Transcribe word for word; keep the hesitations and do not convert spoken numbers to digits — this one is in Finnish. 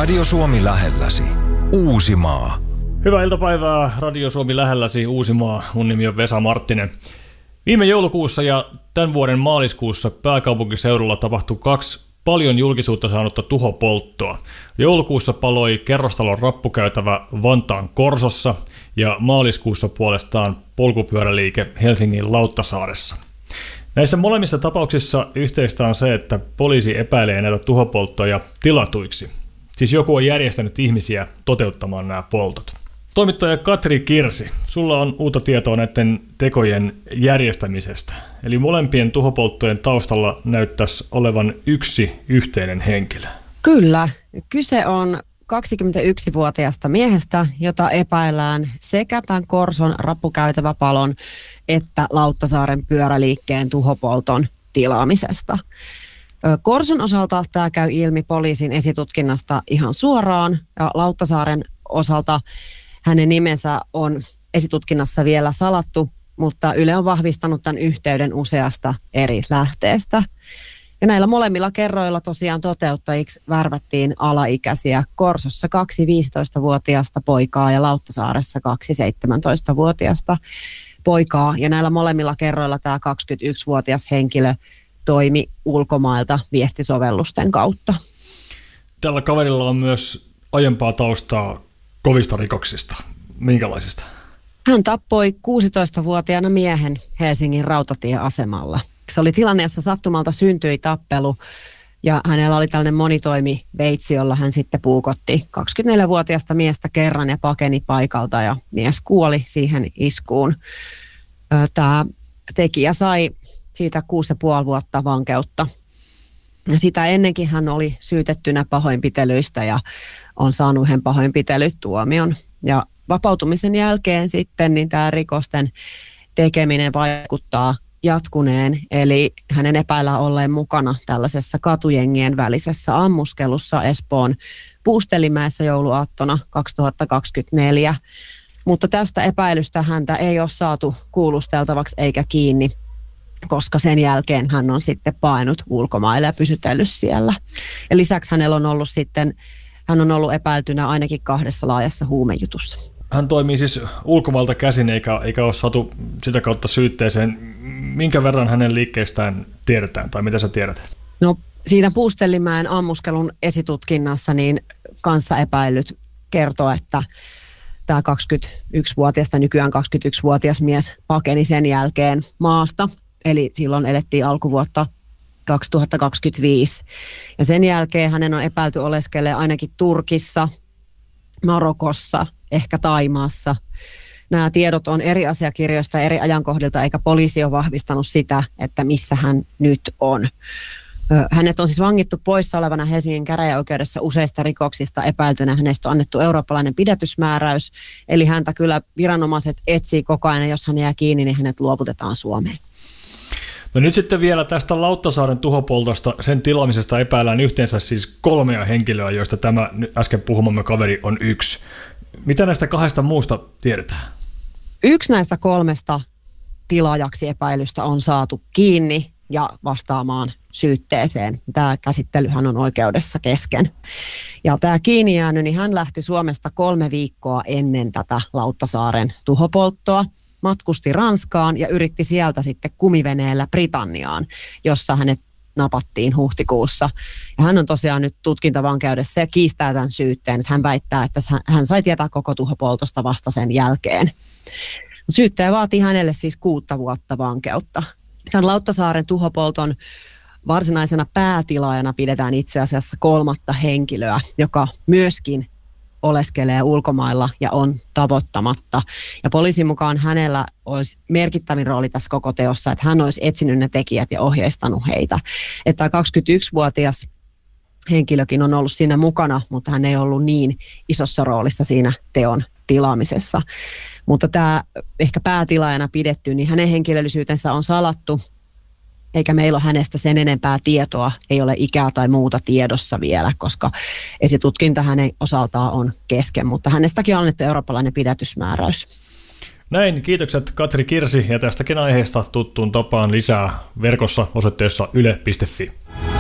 Radio Suomi lähelläsi. Uusimaa. Hyvää iltapäivää Radio Suomi lähelläsi, Uusimaa. Mun nimi on Vesa Marttinen. Viime joulukuussa ja tämän vuoden maaliskuussa pääkaupunkiseudulla tapahtui kaksi paljon julkisuutta saanutta tuhopolttoa. Joulukuussa paloi kerrostalon rappukäytävä Vantaan Korsossa ja maaliskuussa puolestaan polkupyöräliike Helsingin Lauttasaaressa. Näissä molemmissa tapauksissa yhteistä on se, että poliisi epäilee näitä tuhopolttoja tilatuiksi. Siis joku on järjestänyt ihmisiä toteuttamaan nämä poltot. Toimittaja Katri Kirsi, sulla on uutta tietoa näiden tekojen järjestämisestä. Eli molempien tuhopolttojen taustalla näyttäisi olevan yksi yhteinen henkilö. Kyllä. Kyse on kaksikymmentäyksivuotiaasta miehestä, jota epäillään sekä tämän Korson rappukäytäväpalon että Lauttasaaren pyöräliikkeen tuhopolton tilaamisesta. Korson osalta tämä käy ilmi poliisin esitutkinnasta ihan suoraan ja Lauttasaaren osalta hänen nimensä on esitutkinnassa vielä salattu, mutta Yle on vahvistanut tämän yhteyden useasta eri lähteestä. Ja näillä molemmilla kerroilla tosiaan toteuttajiksi värvättiin alaikäisiä. Korsossa kaksi viisitoistavuotiaasta poikaa ja Lauttasaaressa kaksi seitsemäntoistavuotiaasta poikaa. Ja näillä molemmilla kerroilla tämä kaksikymmentäyksivuotias henkilö toimi ulkomailta viestisovellusten kautta. Tällä kaverilla on myös aiempaa taustaa kovista rikoksista. Minkälaisista? Hän tappoi kuusitoistavuotiaana miehen Helsingin rautatieasemalla. Se oli tilanne, jossa sattumalta syntyi tappelu ja hänellä oli tällainen monitoimiveitsi, jolla hän sitten puukotti kaksikymmentäneljävuotiaasta miestä kerran ja pakeni paikalta ja mies kuoli siihen iskuun. Tämä tekijä sai siitä kuusi ja puoli vuotta vankeutta. Ja sitä ennenkin hän oli syytettynä pahoinpitelyistä ja on saanut yhden pahoinpitelytuomion. Ja vapautumisen jälkeen sitten niin tämä rikosten tekeminen vaikuttaa jatkuneen, eli hänen epäillään olleen mukana tällaisessa katujengien välisessä ammuskelussa Espoon Puustelimäessä jouluaattona kaksituhattakaksikymmentäneljä. Mutta tästä epäilystä häntä ei ole saatu kuulusteltavaksi eikä kiinni, koska sen jälkeen hän on sitten painut ulkomaille ja pysytellyt siellä. Ja lisäksi hänellä on ollut sitten, hän on ollut epäiltynä ainakin kahdessa laajassa huumejutussa. Hän toimii siis ulkomailta käsin eikä, eikä ole saatu sitä kautta syytteeseen. Minkä verran hänen liikkeestään tiedetään tai mitä sä tiedät? No siitä Puustellimäen ammuskelun esitutkinnassa niin kanssaepäillyt kertoo, että tämä kaksikymmentäyksivuotias tai nykyään kaksikymmentäyksivuotias mies pakeni sen jälkeen maasta. Eli silloin elettiin alkuvuotta kaksituhattakaksikymmentäviisi. Ja sen jälkeen hänen on epäilty oleskelee ainakin Turkissa, Marokossa, ehkä Thaimaassa. Nämä tiedot on eri asiakirjoista eri ajankohdilta, eikä poliisi ole vahvistanut sitä, että missä hän nyt on. Hänet on siis vangittu poissa olevana Helsingin käräjäoikeudessa useista rikoksista epäiltynä. Hänestä on annettu eurooppalainen pidätysmääräys, eli häntä kyllä viranomaiset etsii koko ajan, ja jos hän jää kiinni, niin hänet luovutetaan Suomeen. No nyt sitten vielä tästä Lauttasaaren tuhopoltosta, sen tilaamisesta epäillään yhteensä siis kolmea henkilöä, joista tämä äsken puhumamme kaveri on yksi. Mitä näistä kahdesta muusta tiedetään? Yksi näistä kolmesta tilaajaksi epäilystä on saatu kiinni ja vastaamaan syytteeseen. Tämä käsittelyhän on oikeudessa kesken. Ja tämä kiinni jäänyt, niin hän lähti Suomesta kolme viikkoa ennen tätä Lauttasaaren tuhopolttoa. Matkusti Ranskaan ja yritti sieltä sitten kumiveneellä Britanniaan, jossa hänet napattiin huhtikuussa. Ja hän on tosiaan nyt tutkintavankeudessa ja kiistää tämän syytteen, että hän väittää, että hän sai tietää koko tuhopoltosta vasta sen jälkeen. Syyttäjä vaatii hänelle siis kuutta vuotta vankeutta. Tämän Lauttasaaren tuhopolton varsinaisena päätilaajana pidetään itse asiassa kolmatta henkilöä, joka myöskin oleskelee ulkomailla ja on tavoittamatta. Ja poliisin mukaan hänellä olisi merkittävin rooli tässä koko teossa, että hän olisi etsinyt ne tekijät ja ohjeistanut heitä. Että kaksikymmentäyksivuotias henkilökin on ollut siinä mukana, mutta hän ei ollut niin isossa roolissa siinä teon tilaamisessa. Mutta tämä ehkä päätilaajana pidetty, niin hänen henkilöllisyytensä on salattu, eikä meillä ole hänestä sen enempää tietoa, ei ole ikää tai muuta tiedossa vielä, koska esitutkinta hänen osaltaan on kesken, mutta hänestäkin on annettu eurooppalainen pidätysmääräys. Näin, kiitokset Katri Kirsi, ja tästäkin aiheesta tuttuun tapaan lisää verkossa osoitteessa yle piste fi.